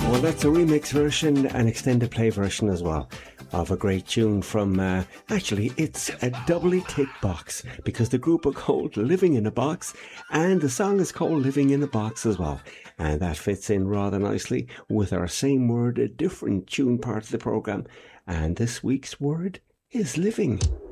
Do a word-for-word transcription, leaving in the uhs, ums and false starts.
Well, that's a remix version, an extended play version as well, of a great tune from, uh, actually, it's a doubly tick box, because the group are called Living in a Box, and the song is called Living in a Box as well. And that fits in rather nicely with our same word, a different tune part of the programme. And this week's word is living.